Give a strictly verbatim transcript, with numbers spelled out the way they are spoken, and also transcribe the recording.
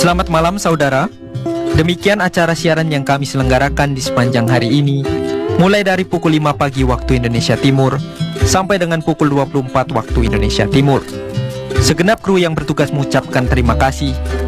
Selamat malam saudara. Demikian acara siaran yang kami selenggarakan di sepanjang hari ini, mulai dari pukul lima pagi waktu Indonesia Timur sampai dengan pukul dua puluh empat waktu Indonesia Timur. Segenap kru yang bertugas mengucapkan terima kasih